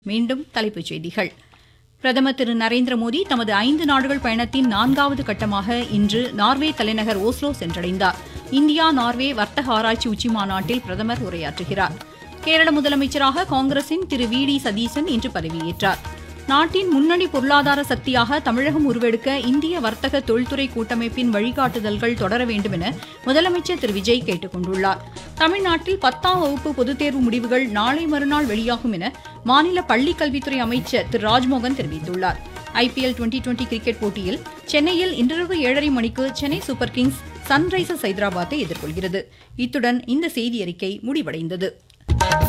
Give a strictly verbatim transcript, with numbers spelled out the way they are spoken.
மீண்டும் தலைப்புச் செய்திகள். பிரதமர் திரு நரேந்திர மோடி தமது ஐந்து நாடுகள் பயணத்தின் நான்காவது கட்டமாக இன்று நார்வே தலைநகர் ஓஸ்லோ சென்றடைந்தார். இந்தியா நார்வே வர்த்தக ஆராய்ச்சி உச்சிமாநாட்டில் பிரதமர் உரையாற்றுகிறார். கேரள முதலமைச்சராக காங்கிரசின் திரு வி டி சதீசன் இன்று பதவியேற்றார். நாட்டின் முன்னணி பொருளாதார சக்தியாக தமிழகம் உருவெடுக்க இந்திய வர்த்தக தொழில்துறை கூட்டமைப்பின் வழிகாட்டுதல்கள் தொடர வேண்டும் என முதலமைச்சர் திரு விஜய் கேட்டுக் கொண்டுள்ளார். தமிழ்நாட்டில் பத்தாம் வகுப்பு பொதுத் தேர்வு முடிவுகள் நாளை மறுநாள் வெளியாகும் என மாநில பள்ளிக் கல்வித்துறை அமைச்சர் திரு ராஜ்மோகன் தெரிவித்துள்ளார். I P L twenty twenty cricket போட்டியில் சென்னையில் இன்றிரவு ஏழரை மணிக்கு சென்னை சூப்பர் கிங்ஸ் சன்ரைசர்ஸ் ஹைதராபாத்தை எதிர்கொள்கிறது. இத்துடன் இந்த செய்தியறிக்கை முடிவடைந்தது.